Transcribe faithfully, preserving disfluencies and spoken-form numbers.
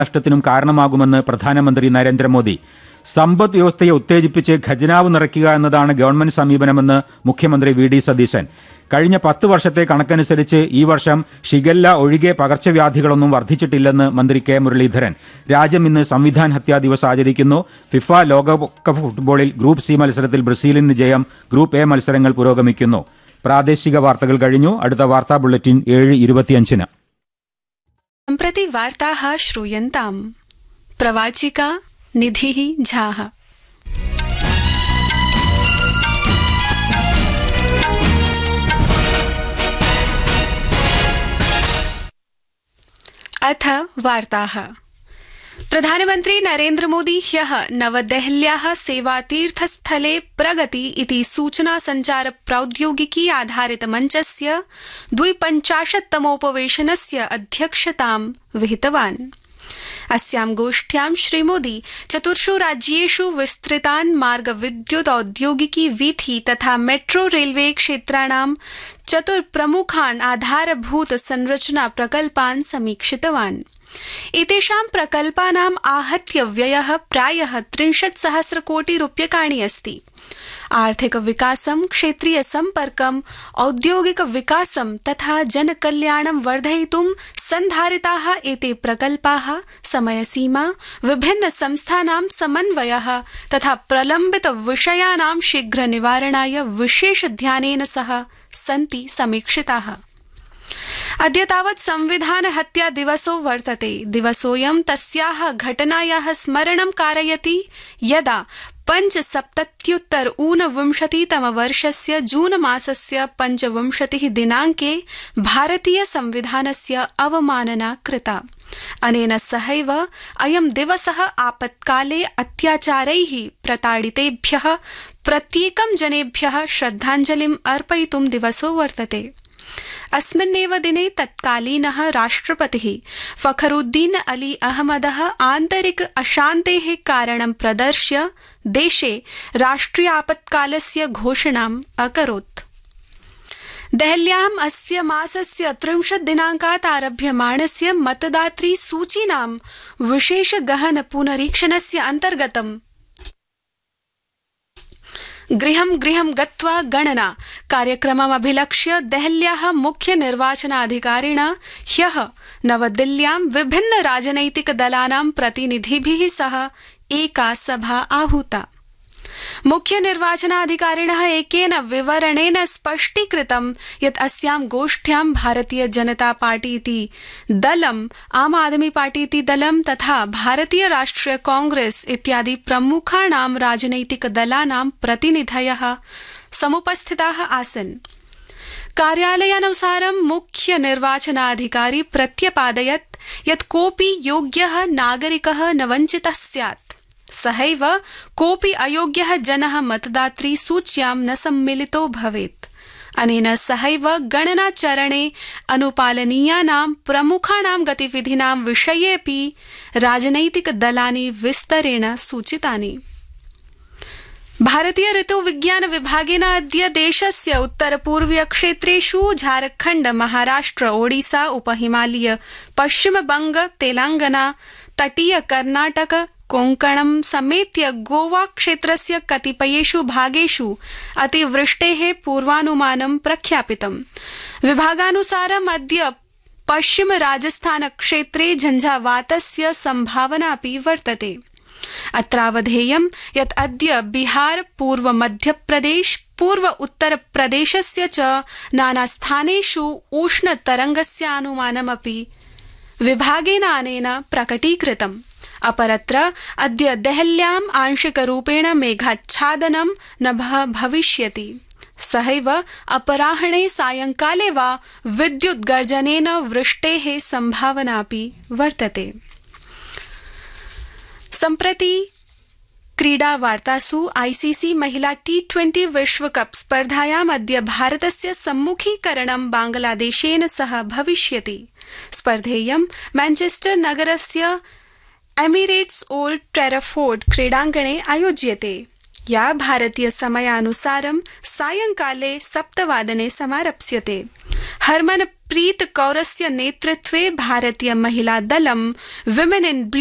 നഷ്ടത്തിനും കാരണമാകുമെന്ന് പ്രധാനമന്ത്രി നരേന്ദ്രമോദി. സമ്പദ് വ്യവസ്ഥയെ ഉത്തേജിപ്പിച്ച് ഖജനാവ് നിറയ്ക്കുക എന്നതാണ് ഗവൺമെന്റ് സമീപനമെന്ന് മുഖ്യമന്ത്രി വി ഡി സതീശൻ. കഴിഞ്ഞ പത്ത് വർഷത്തെ കണക്കനുസരിച്ച് ഈ വർഷം ഷിഗല്ല ഒഴികെ പകർച്ചവ്യാധികളൊന്നും വർദ്ധിച്ചിട്ടില്ലെന്ന് മന്ത്രി കെ മുരളീധരൻ. രാജ്യം ഇന്ന് സംവിധാൻ ഹത്യാ ദിവസ് ആചരിക്കുന്നു. ഫിഫ ലോകകപ്പ് ഫുട്ബോളിൽ ഗ്രൂപ്പ് സി മത്സരത്തിൽ ബ്രസീലിന് ജയം. ഗ്രൂപ്പ് എ മത്സരങ്ങൾ പുരോഗമിക്കുന്നു. പ്രാദേശിക വാർത്തകൾ കഴിഞ്ഞു. അടുത്ത വാർത്താ ബുള്ളറ്റിൻ ഏഴ് ഇരുപത്തിയഞ്ചിന്. सम्प्रति वार्ताः श्रूयन्ताम्. प्रवाचिका निधिः झाः. अथ वार्ताः. प्रधानमन्त्री नरेन्द्र मोदी ह्यः नवदेहल्याः सेवातीर्थस्थले प्रगति इति सूचना संचार प्रौद्योगिकी आधारित मञ्चस्य द्विपञ्चाशत्तमोपवेशनस्य अध्यक्षतां विहितवान्. अस्यां गोष्ठ्यां श्रीमोदी चतुर्षु राज्येषु विस्तृतान् मार्ग विद्युत् औद्योगिकी वीथि तथा मेट्रो रेलवे क्षेत्राणां चतुर्प्रमुखान् आधारभूत संरचना प्रकल्पान् समीक्षितवान्. एतेषां प्रकल्पानाम् आहत्य व्ययः प्रायः त्रिंशत् सहस्र कोटि रूप्यकाणि अस्ति. आर्थिक विकासं, क्षेत्रीय सम्पर्कम्, औद्योगिक विकासं तथा जनकल्याणं वर्धयितुं सन्धारिताः एते प्रकल्पाः समयसीमा, विभिन्न संस्थानां समन्वयः तथा प्रलम्बित विषयाणां शीघ्र निवारणाय विशेष ध्यानेन सह सन्ति समीक्षिताः. अद्य तावत् संविधान हत्या दिवसो वर्तते. दिवसोऽयं तस्याः घटनायाः स्मरणं कारयति यदा पञ्चसप्तत्युत्तर ऊनविंशतितमवर्षस्य जून मासस्य पञ्चविंशतिः दिनाङ्के भारतीय संविधानस्य अवमानना कृता. अनेन सहैव अयं दिवसः आपत्काले अत्याचारैः प्रताडितेभ्यः प्रत्येकं जनेभ्यः श्रद्धाञ्जलिम् अर्पयितुं दिवसो वर्तते. अस्मिन्नेव दिने तत्कालीनः राष्ट्रपतिः फखरुद्दीन अली अहमदः आन्तरिक अशान्तेः कारणं प्रदर्श्य देशे राष्ट्रियापत्कालस्य घोषणाम् अकरोत्. देहल्याम् अस्य मासस्य त्रिंशत् दिनाङ्कात् आरभ्यमाणस्य मतदातृ सूचीनां विशेष गहन पुनरीक्षणस्य अन्तर्गतम् गृहं गृहं गत्वा गणना कार्यक्रममभिलक्ष्य देहल्याः मुख्य निर्वाचनाधिकारिणा ह्यः नवदिल्ल्यां विभिन्न राजनैतिक दलानां प्रतिनिधिभिः सह एका सभा आहूता. मुख्य निर्वाचनाधिकारिणः एकेन विवरणेन स्पष्टीकृतं यत् अस्यां गोष्ठ्यां भारतीय जनता पार्टी इति दलम्, आम आदमी पार्टी इति दलं तथा भारतीय राष्ट्रिय कांग्रेस इत्यादि प्रमुखाणां राजनैतिक दलानां प्रतिनिधयः समुपस्थिताः आसन्. कार्यालयानुसारं मुख्य निर्वाचनाधिकारी प्रत्यपादयत् यत् कोऽपि योग्यः नागरिकः न वञ्चितः स्यात्. सहैव कोऽपि अयोग्यः जनः मतदातृ सूच्यां न सम्मिलितो भवेत्. अनेन सहैव गणनाचरणे अनुपालनीयानां प्रमुखाणां गतिविधीनां विषयेऽपि राजनैतिक दलानि विस्तरेण सूचितानि. भारतीय ऋतुविज्ञान विभागेन अद्य देशस्य उत्तरपूर्वीय क्षेत्रेषु झारखण्ड, महाराष्ट्र, ओडिसा, उपहिमालय, पश्चिमबंग, तेलंगाना, तटीय कर्नाटक, कोंकणं समेत्य गोवा क्षेत्रस्य कतिपयेषु भागेषु अतिवृष्टेः पूर्वानुमानं प्रख्यापितम्. विभागानुसारम् अद्य पश्चिम राजस्थान क्षेत्रे झंझावातस्य संभावनापि वर्तते. अत्रावधेयं यत् अद्य बिहार, पूर्व मध्यप्रदेश, पूर्व उत्तरप्रदेशस्य च नानास्थानेषु उष्णतरङ्गस्य अनुमानमपि विभागेन अनेन प्रकटीकृतम्. अपरत्र अद्य देहल्याम् आंशिकरूपेण मेघाच्छादनं न भविष्यति. सहैव अपराह्णे सायंकाले वा विद्युत् गर्जनेन वृष्टेः संभावनापि वर्तते. सम्प्रति क्रीडा वार्तासु आईसीसी महिला टी ट्वेंटी विश्वकप स्पर्धायाम् अद्य भारतस्य सम्मुखीकरणं बांग्लादेशेन सह भविष्यति. स्पर्धेयं मैनचेस्टर नगरस्य एमिरेट्स ओल्ड ट्रैफोर्ड क्रीडाङ्गणे आयोज्यते. या भारतीय समयानुसारं सायंकाले सप्तवादने समारप्स्यते. हरमनप्रीत कौरस्य नेतृत्वे भारतीय महिला दलं विमेन इन